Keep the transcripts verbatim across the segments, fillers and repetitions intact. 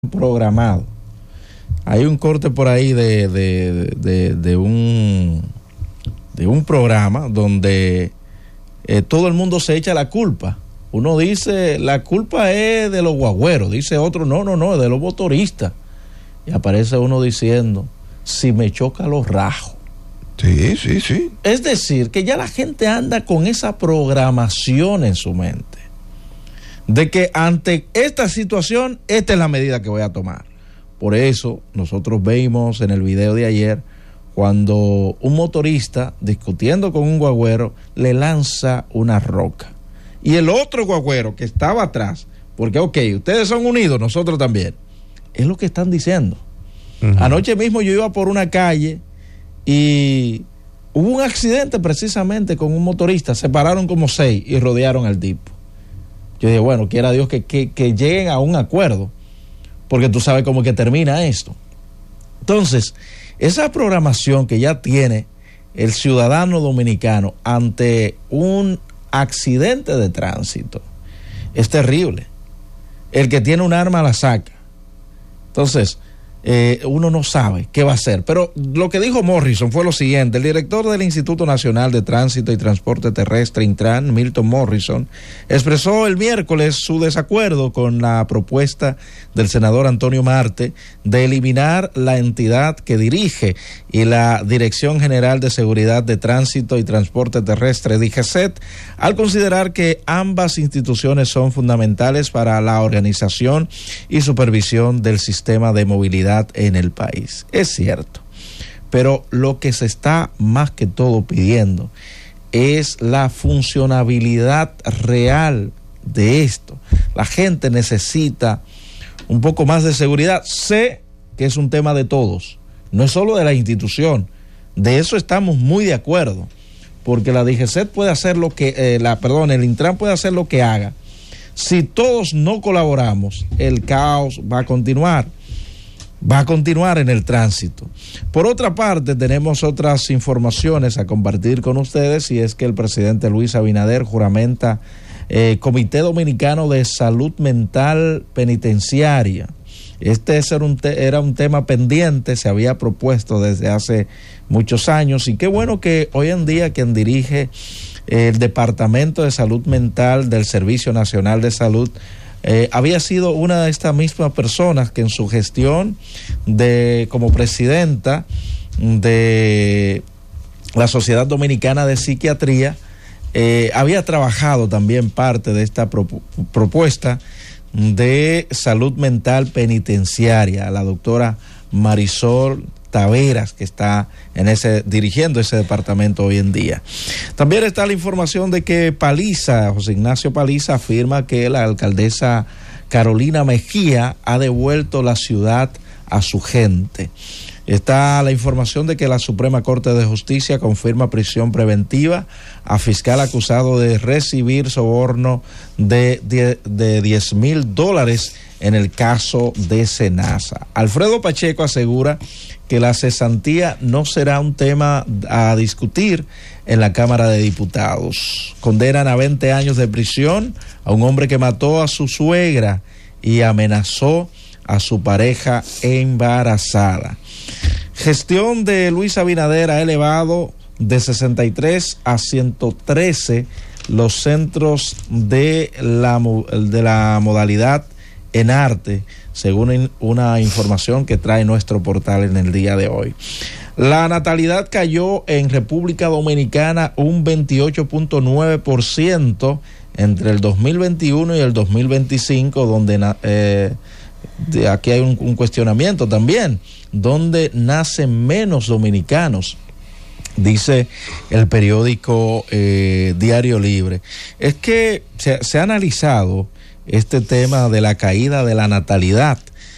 programado. Hay un corte por ahí de, de, de, de un de un programa donde eh, todo el mundo se echa la culpa. Uno dice, la culpa es de los guagüeros, dice otro, no, no, no, es de los motoristas. Y aparece uno diciendo, si me choca los rajo. Sí, sí, sí. Es decir, que ya la gente anda con esa programación en su mente, de que ante esta situación, esta es la medida que voy a tomar. Por eso, nosotros vimos en el video de ayer, cuando un motorista, discutiendo con un guagüero, le lanza una roca. Y el otro guagüero que estaba atrás, porque ok, ustedes son unidos, nosotros también, es lo que están diciendo. Uh-huh. Anoche mismo yo iba por una calle y hubo un accidente precisamente con un motorista, se pararon como seis y rodearon al tipo. Yo dije, bueno, quiera Dios que, que, que lleguen a un acuerdo, porque tú sabes cómo que termina esto. Entonces, esa programación que ya tiene el ciudadano dominicano ante un accidente de tránsito es terrible. El que tiene un arma la saca. Entonces, eh, uno no sabe qué va a hacer. Pero lo que dijo Morrison fue lo siguiente. El director del Instituto Nacional de Tránsito y Transporte Terrestre, Intran, Milton Morrison, expresó el miércoles su desacuerdo con la propuesta del senador Antonio Marte de eliminar la entidad que dirige y la Dirección General de Seguridad de Tránsito y Transporte Terrestre, DGCET, al considerar que ambas instituciones son fundamentales para la organización y supervisión del sistema de movilidad en el país. Es cierto, pero lo que se está más que todo pidiendo es la funcionabilidad real de esto. La gente necesita un poco más de seguridad. Sé que es un tema de todos, no es solo de la institución. De eso estamos muy de acuerdo, porque la DGCET puede hacer lo que, eh, la, perdón, el Intran puede hacer lo que haga. Si todos no colaboramos, el caos va a continuar. Va a continuar en el tránsito. Por otra parte, tenemos otras informaciones a compartir con ustedes, y es que el presidente Luis Abinader juramenta eh, Comité Dominicano de Salud Mental Penitenciaria. Este era un, te- era un tema pendiente, se había propuesto desde hace muchos años, y qué bueno que hoy en día quien dirige eh, el Departamento de Salud Mental del Servicio Nacional de Salud Eh, había sido una de estas mismas personas que en su gestión de como presidenta de la Sociedad Dominicana de Psiquiatría eh, había trabajado también parte de esta pro- propuesta de salud mental penitenciaria, la doctora Marisol Taveras, que está en ese dirigiendo ese departamento hoy en día. También está la información de que Paliza, José Ignacio Paliza, afirma que la alcaldesa Carolina Mejía ha devuelto la ciudad a su gente. Está la información de que la Suprema Corte de Justicia confirma prisión preventiva a fiscal acusado de recibir soborno de, de, de diez mil dólares en el caso de Senasa. Alfredo Pacheco asegura que la cesantía no será un tema a discutir en la Cámara de Diputados. Condenan a veinte años de prisión a un hombre que mató a su suegra y amenazó a su pareja embarazada. Gestión de Luis Abinader ha elevado de sesenta y tres a ciento trece los centros de la, de la modalidad en arte, según una información que trae nuestro portal en el día de hoy. La natalidad cayó en República Dominicana un veintiocho punto nueve por ciento entre el dos mil veintiuno y el dos mil veinticinco, donde eh, de aquí hay un, un cuestionamiento también, donde nacen menos dominicanos, dice el periódico eh, Diario Libre. Es que se, se ha analizado este tema de la caída de la natalidad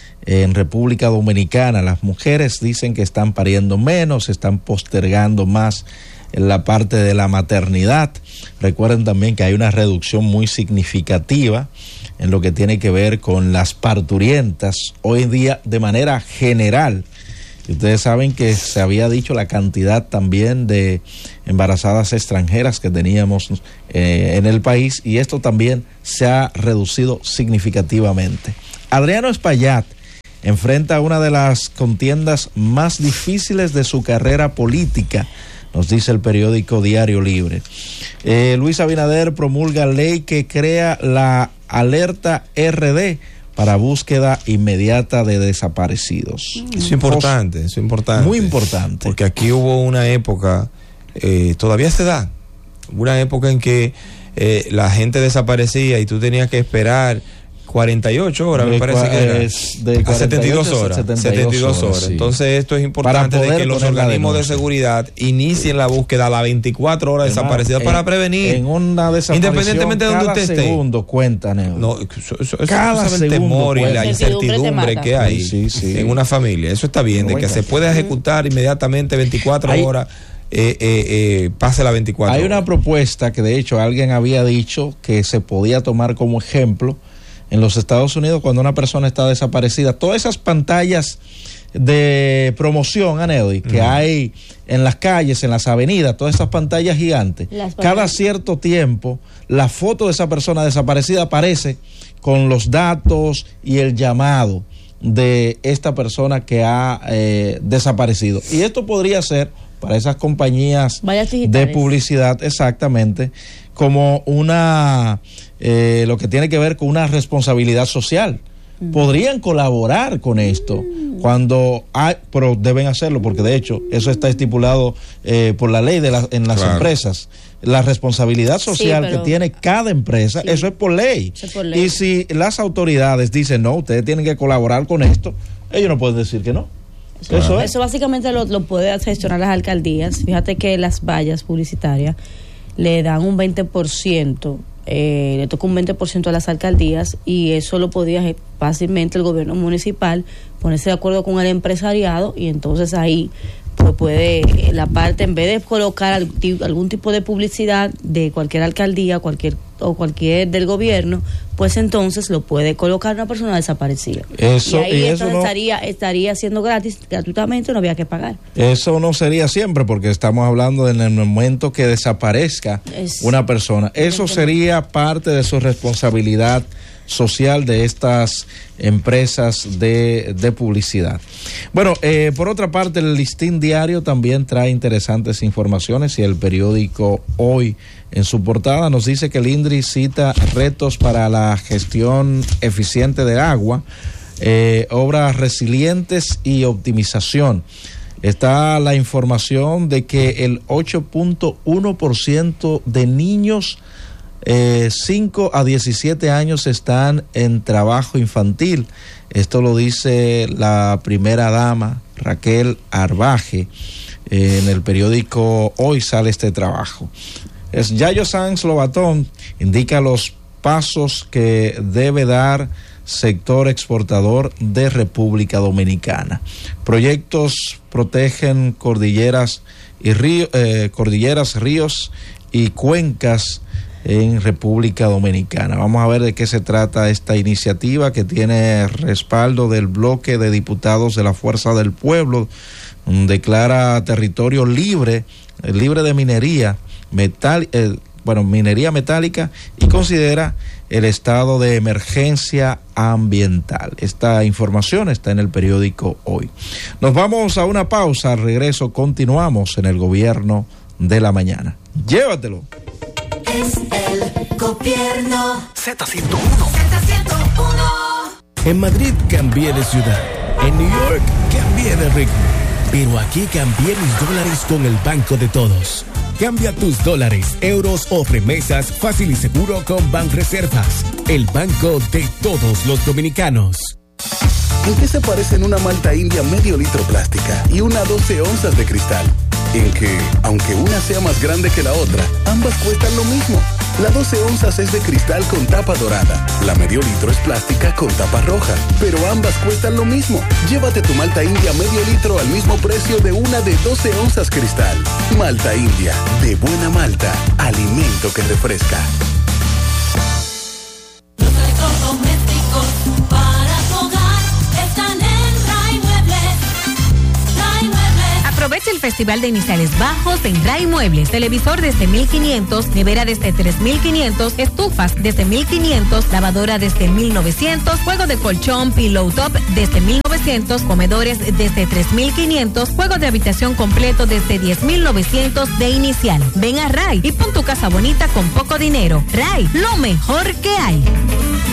en República Dominicana. Las mujeres dicen que están pariendo menos, están postergando más en la parte de la maternidad. Recuerden también que hay una reducción muy significativa en lo que tiene que ver con las parturientas hoy en día de manera general. Y ustedes saben que se había dicho la cantidad también de embarazadas extranjeras que teníamos eh, en el país, y esto también se ha reducido significativamente. Adriano Espaillat, enfrenta una de las contiendas más difíciles de su carrera política, nos dice el periódico Diario Libre. Eh, Luis Abinader promulga ley que crea la alerta R D para búsqueda inmediata de desaparecidos. Eso es importante, eso es importante. Muy importante. Porque aquí hubo una época, eh, todavía se da, una época en que eh, la gente desaparecía y tú tenías que esperar cuarenta y ocho horas, me parece que era, de a setenta y dos horas, setenta y dos horas. Sí. Entonces esto es importante de que los organismos de seguridad inicien la búsqueda a las veinticuatro horas desaparecidas para prevenir. En una desaparición, independientemente de donde usted esté. Cada segundo cuenta, Neo. No, eso, eso, cada eso es el temor y la incertidumbre que hay sí, sí. en una familia. Eso está bien, de que se pueda ejecutar inmediatamente veinticuatro hay, horas. Eh, eh, eh, pase la veinticuatro Hay horas. una propuesta que de hecho alguien había dicho que se podía tomar como ejemplo en los Estados Unidos cuando una persona está desaparecida. Todas esas pantallas de promoción, Aneudi, que uh-huh. hay en las calles, en las avenidas, todas esas pantallas gigantes, cada cierto tiempo la foto de esa persona desaparecida aparece con los datos y el llamado de esta persona que ha eh, desaparecido. Y esto podría ser para esas compañías de publicidad, exactamente, como una, eh, lo que tiene que ver con una responsabilidad social. Mm. Podrían colaborar con esto mm. cuando hay, pero deben hacerlo porque de hecho eso está estipulado eh, por la ley de la, en las claro. empresas. La responsabilidad social sí, pero, que tiene cada empresa, sí. eso es por ley. Eso es por ley. Y si las autoridades dicen no, ustedes tienen que colaborar con esto, ellos no pueden decir que no. Eso, eso, eso básicamente lo, lo puede gestionar las alcaldías. Fíjate que las vallas publicitarias le dan un veinte por ciento, eh, le toca un veinte por ciento a las alcaldías y eso lo podía fácilmente el gobierno municipal ponerse de acuerdo con el empresariado y entonces ahí pues puede la parte, en vez de colocar algún tipo de publicidad de cualquier alcaldía cualquier o cualquier del gobierno, pues entonces lo puede colocar una persona desaparecida. Eso, y ahí y entonces eso no, estaría estaría siendo gratis, gratuitamente, no había que pagar. Eso no sería siempre, porque estamos hablando de en el momento que desaparezca es, una persona. Eso sería parte de su responsabilidad social de estas empresas de, de publicidad. Bueno, eh, por otra parte, el Listín Diario también trae interesantes informaciones y el periódico Hoy en su portada nos dice que el INDRI cita retos para la gestión eficiente de agua, eh, obras resilientes y optimización. Está la información de que el ocho punto uno por ciento de niños Eh, cinco a diecisiete años están en trabajo infantil. Esto lo dice la primera dama Raquel Arbaje. Eh, en el periódico Hoy sale este trabajo. Es Yayo Sanz Lobatón indica los pasos que debe dar sector exportador de República Dominicana. Proyectos protegen cordilleras y río, eh, cordilleras, ríos y cuencas en República Dominicana. Vamos a ver de qué se trata esta iniciativa que tiene respaldo del bloque de diputados de la Fuerza del Pueblo. Declara territorio libre, libre de minería, metal, eh, bueno, minería metálica y considera el estado de emergencia ambiental. Esta información está en el periódico Hoy. Nos vamos a una pausa. Al regreso continuamos en el Gobierno de la Mañana. Llévatelo. Es el gobierno. Z ciento uno. Z ciento uno. En Madrid cambié de ciudad. En New York cambié de ritmo. Pero aquí cambié mis dólares con el Banco de Todos. Cambia tus dólares, euros o remesas fácil y seguro con Banreservas, el banco de todos los dominicanos. ¿En qué se parecen una malta india medio litro plástica y una doce onzas de cristal? En que, aunque una sea más grande que la otra, ambas cuestan lo mismo. La doce onzas es de cristal con tapa dorada, la medio litro es plástica con tapa roja, pero ambas cuestan lo mismo. Llévate tu malta india medio litro al mismo precio de una de doce onzas cristal. Malta India, de buena malta, alimento que refresca. Los electrodomésticos para tu hogar están en Ray Muebles. Ray Muebles. Aprovecha el festival de iniciales bajos en Ray Muebles. Televisor desde mil quinientos, nevera desde tres mil quinientos, estufas desde mil quinientos, lavadora desde mil novecientos, juego de colchón, pillow top desde mil novecientos, comedores desde tres mil quinientos, juego de habitación completo desde diez mil novecientos de inicial. Ven a Ray y pon tu casa bonita con poco dinero. Ray, lo mejor que hay.